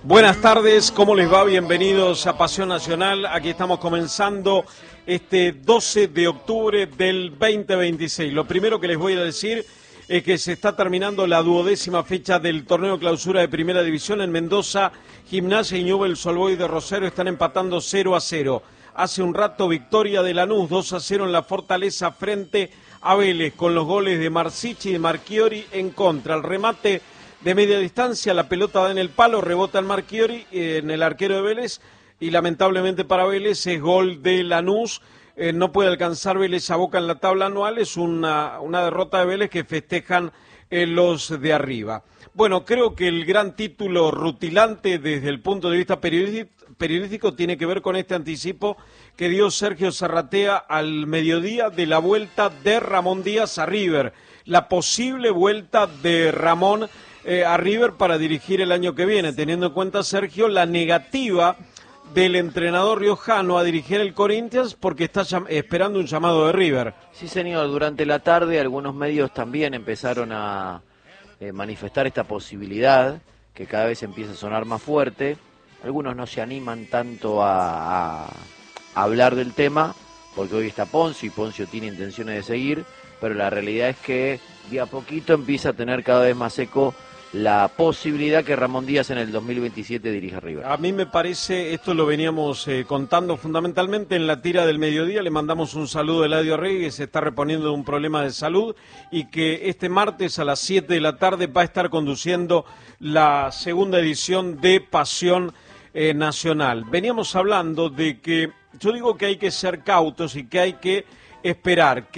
Buenas tardes, ¿cómo les va? Bienvenidos a Pasión Nacional. Aquí estamos comenzando este 12 de octubre del 2026. Lo primero que les voy a decir es que se está terminando la 12ª fecha del torneo clausura de Primera División en Mendoza. Gimnasia y Newell's Old Boys de Rosario están empatando 0-0. Hace un rato victoria de Lanús 2-0 en la Fortaleza frente a Vélez, con los goles de Marsichi y de Marchiori en contra. El remate de media distancia, la pelota da en el palo, rebota en Marchiori, en el arquero de Vélez, y lamentablemente para Vélez es gol de Lanús. No puede alcanzar Vélez a Boca en la tabla anual, es una derrota de Vélez que festejan los de arriba. Bueno, creo que el gran título rutilante desde el punto de vista periodístico tiene que ver con este anticipo que dio Sergio Zarratea al mediodía de la vuelta de Ramón Díaz a River, la posible vuelta de Ramón a River para dirigir el año que viene, teniendo en cuenta, Sergio, la negativa del entrenador riojano a dirigir el Corinthians porque está esperando un llamado de River. Sí, señor, durante la tarde algunos medios también empezaron a manifestar esta posibilidad, que cada vez empieza a sonar más fuerte. Algunos no se animan tanto a hablar del tema, porque hoy está Ponzio, y Ponzio tiene intenciones de seguir, pero la realidad es que de a poquito empieza a tener cada vez más eco la posibilidad que Ramón Díaz en el 2027 dirija River. A mí me parece, esto lo veníamos contando fundamentalmente en la tira del mediodía, le mandamos un saludo a Eladio Rey, que se está reponiendo de un problema de salud, y que este martes a las 7 de la tarde va a estar conduciendo la segunda edición de Pasión Nacional. Veníamos hablando de que, yo digo que hay que ser cautos y que hay que esperar,